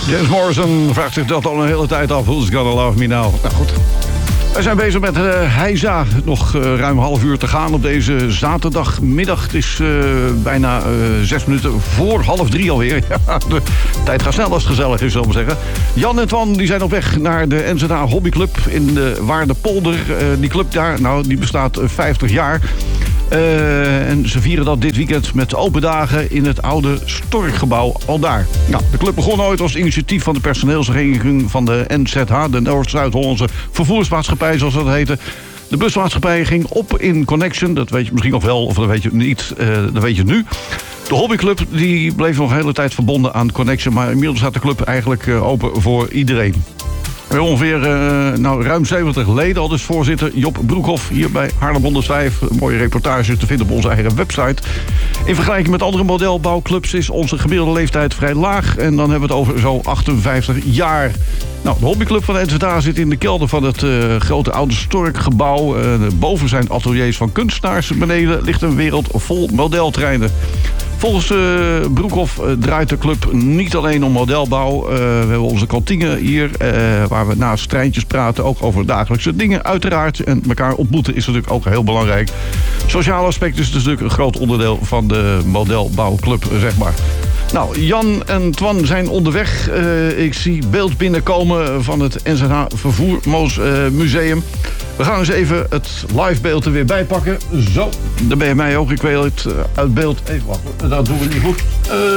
James Morrison vraagt zich dat al een hele tijd af. Who's gonna love me now? Nou goed. Wij zijn bezig met Heisa. Nog ruim half uur te gaan op deze zaterdagmiddag. Het is bijna 6 minuten voor 2:30 alweer. Ja, de tijd gaat snel als het gezellig is, zal ik maar zeggen. Jan en Twan die zijn op weg naar de NZH Hobbyclub in de Waardepolder. Die club daar, nou, die bestaat 50 jaar. En ze vieren dat dit weekend met open dagen in het oude Storkgebouw al daar. Nou, de club begon ooit als initiatief van de personeelsvereniging van de NZH, de Noord-Zuid-Hollandse Vervoersmaatschappij, zoals dat heette. De busmaatschappij ging op in Connection, dat weet je misschien nog wel, of dat weet je niet, dat weet je nu. De hobbyclub die bleef nog een hele tijd verbonden aan Connection, maar inmiddels staat de club eigenlijk open voor iedereen. We hebben ongeveer ruim 70 leden, al dus voorzitter Job Broekhoff hier bij Haarlem 105. Een mooie reportage te vinden op onze eigen website. In vergelijking met andere modelbouwclubs is onze gemiddelde leeftijd vrij laag. En dan hebben we het over zo'n 58 jaar. Nou, de hobbyclub van de NZH zit in de kelder van het grote oude Storkgebouw. Boven zijn ateliers van kunstenaars. Beneden ligt een wereld vol modeltreinen. Volgens Broekhoff draait de club niet alleen om modelbouw. We hebben onze kantine hier, waar we naast treintjes praten, ook over dagelijkse dingen uiteraard. En elkaar ontmoeten is natuurlijk ook heel belangrijk. Sociaal aspect is natuurlijk een groot onderdeel van de modelbouwclub, zeg maar. Nou, Jan en Twan zijn onderweg. Ik zie beeld binnenkomen van het NZH Vervoermuseum. We gaan eens even het live beeld er weer bij pakken. Zo, daar ben je mij ook. Ik weet het uit beeld. Even wachten, dat doen we niet goed.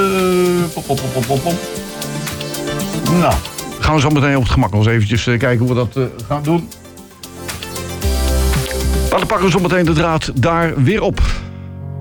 Nou, gaan we zo meteen op het gemak nog eens eventjes kijken hoe we dat gaan doen. Maar dan pakken we zo meteen de draad daar weer op.